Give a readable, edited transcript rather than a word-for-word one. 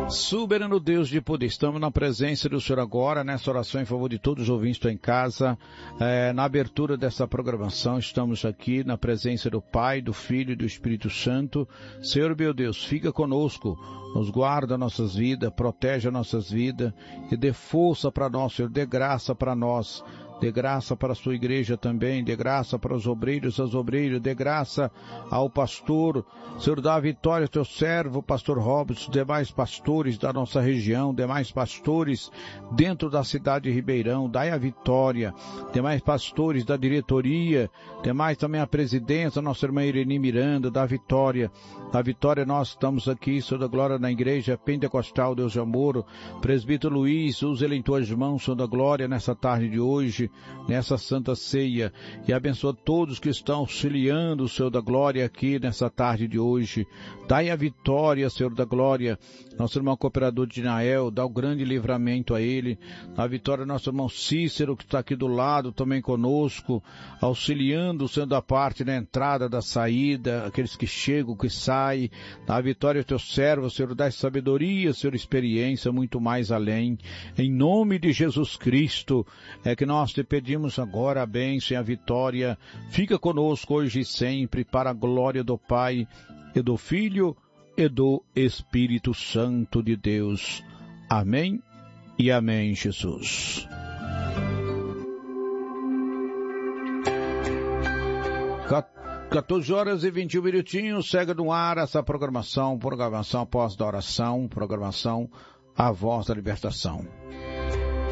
Soberano Deus de poder, estamos na presença do Senhor agora, nessa oração em favor de todos os ouvintes que estão em casa, na abertura dessa programação, estamos aqui na presença do Pai, do Filho e do Espírito Santo. Senhor meu Deus, fica conosco, nos guarda nossas vidas, protege nossas vidas e dê força para nós, Senhor, dê graça para nós. Dê graça para a sua igreja também, dê graça para os obreiros, as obreiras, dê graça ao pastor. Senhor, dá vitória ao teu servo, pastor Robson, demais pastores da nossa região, demais pastores dentro da cidade de Ribeirão, dai a vitória. Demais pastores da diretoria, demais também a presidência, nossa irmã Irene Miranda, dá vitória. Dá vitória, nós estamos aqui, Senhor da glória, na igreja pentecostal Deus de Amor, presbítero Luiz, use ele em tuas mãos, Senhor da glória, nessa tarde de hoje, nessa santa ceia, e abençoa todos que estão auxiliando o Senhor da glória aqui nessa tarde de hoje. Dai a vitória, Senhor da glória, nosso irmão cooperador de Nael, dá o grande livramento a ele. Dá a vitória ao nosso irmão Cícero, que está aqui do lado também conosco, auxiliando o Senhor da parte da entrada, da saída, aqueles que chegam, que saem. Dá a vitória ao teu servo, Senhor, dá sabedoria, Senhor, experiência, muito mais além. Em nome de Jesus Cristo, é que nós te pedimos agora a bênção e a vitória. Fica conosco hoje e sempre, para a glória do Pai, e do Filho, e do Espírito Santo de Deus. Amém e amém, Jesus. Às 14 horas e 21 minutinhos, segue no ar essa programação após da oração, programação A Voz da Libertação.